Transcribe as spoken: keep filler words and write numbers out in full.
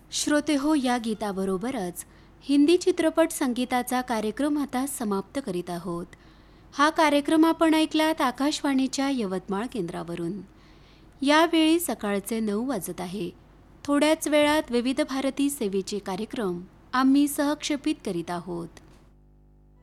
श्रोते हो, या गीताबरोबरच हिंदी चित्रपट संगीताचा कार्यक्रम आता समाप्त करीत आहोत. हा कार्यक्रम आपण ऐकलात आकाशवाणीच्या यवतमाळ केंद्रावरून. यावेळी सकाळचे नऊ वाजत आहे. थोड्याच वेळात विविध भारती सेवेचे कार्यक्रम आम्ही सहक्षेपित करीत आहोत.